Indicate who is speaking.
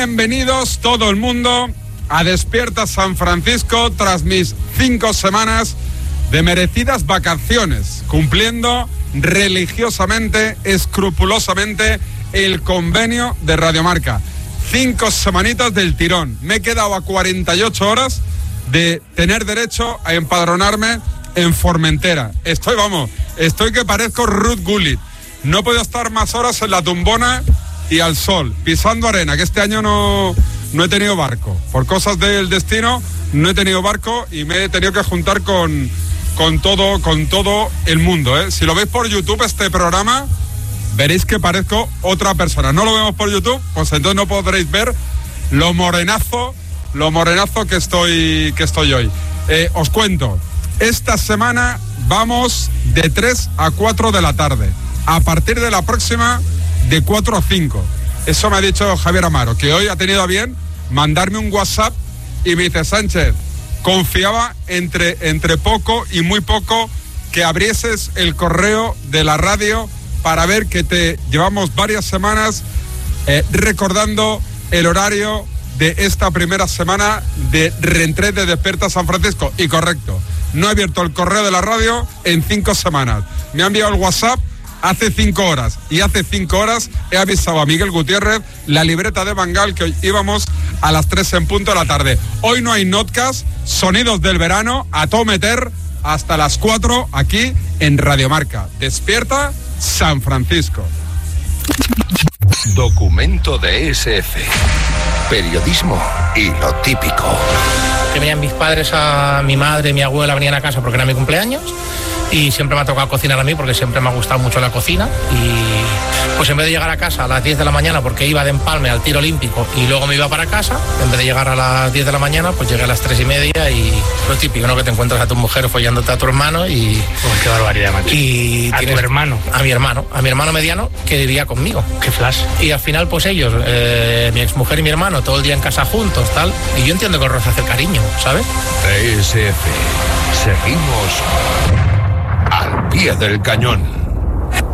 Speaker 1: Bienvenidos todo el mundo a Despierta San Francisco tras mis 5 semanas de merecidas vacaciones, cumpliendo religiosamente, escrupulosamente el convenio de Radio Marca. 5 semanitas del tirón. Me he quedado a 48 horas de tener derecho a empadronarme en Formentera. Estoy que parezco Ruth Gullit. No he podido estar más horas en la tumbona y al sol, pisando arena, que este año no he tenido barco. Por cosas del destino, no he tenido barco y me he tenido que juntar con todo el mundo, ¿eh? Si lo veis por YouTube este programa, veréis que parezco otra persona. No lo vemos por YouTube, pues entonces no podréis ver lo morenazo que estoy hoy. Os cuento, esta semana vamos de 3 a 4 de la tarde. A partir de la próxima, de 4 a 5. Eso me ha dicho Javier Amaro, que hoy ha tenido a bien mandarme un WhatsApp y me dice: Sánchez, confiaba entre poco y muy poco que abrieses el correo de la radio para ver que te llevamos varias semanas recordando el horario de esta primera semana de reentré de Despierta San Francisco. Y correcto, no he abierto el correo de la radio en 5 semanas. Me ha enviado el WhatsApp hace 5 horas. Y hace 5 horas he avisado a Miguel Gutiérrez, la libreta de Bangal, que hoy íbamos a las 3 en punto de la tarde. Hoy no hay notcast, sonidos del verano, a todo meter hasta las 4 aquí en Radio Marca. Despierta San Francisco.
Speaker 2: Documento de SF. Periodismo y lo típico.
Speaker 3: Que venían mis padres, a mi madre, mi abuela venían a casa porque era mi cumpleaños. Y siempre me ha tocado cocinar a mí porque siempre me ha gustado mucho la cocina. Y pues en vez de llegar a casa a las 10 de la mañana porque iba de empalme al tiro olímpico y luego me iba para casa, en vez de llegar a las 10 de la mañana, pues llegué a las 3:30 y lo típico, ¿no? Que te encuentras a tu mujer follándote a tu hermano y...
Speaker 4: qué barbaridad, macho.
Speaker 3: Y
Speaker 4: ¿A tu hermano?
Speaker 3: A mi hermano mediano, que vivía conmigo.
Speaker 4: Qué flash.
Speaker 3: Y al final, pues ellos, mi exmujer y mi hermano, todo el día en casa juntos, tal. Y yo entiendo que os hace cariño, ¿sabes?
Speaker 2: SF. Seguimos al pie del cañón.